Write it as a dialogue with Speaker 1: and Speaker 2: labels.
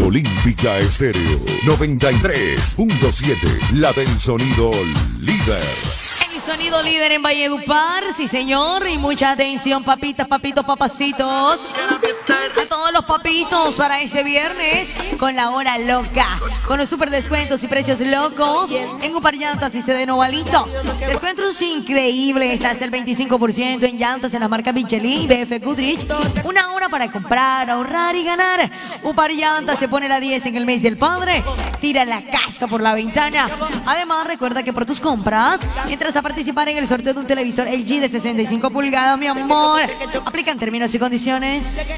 Speaker 1: Olímpica Estéreo 93.7, la del sonido líder.
Speaker 2: El sonido líder en Valledupar, sí señor, y mucha atención papitas, papitos, papacitos. A todos los papitos para ese viernes con la hora loca, con los super descuentos y precios locos en Upar Llantas y CD Novalito. Descuentos increíbles, hasta el 25% en llantas en la marca Michelin y BF Goodrich. Una hora para comprar, ahorrar y ganar. Upar Llantas se pone la 10 en el mes del padre. Tira la casa por la ventana. Además, recuerda que por tus compras entras a participar en el sorteo de un televisor LG de 65 pulgadas, mi amor. Aplican términos y condiciones.